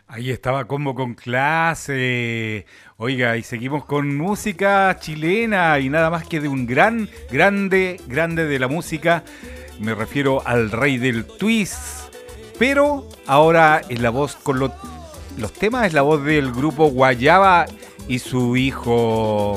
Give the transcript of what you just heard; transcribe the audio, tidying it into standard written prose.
Ahí estaba Combo con clase. Oiga, y seguimos con música chilena y nada más que de un grande de la música. Me refiero al rey del twist. Pero ahora es la voz con los temas, es la voz del grupo Guayaba y su hijo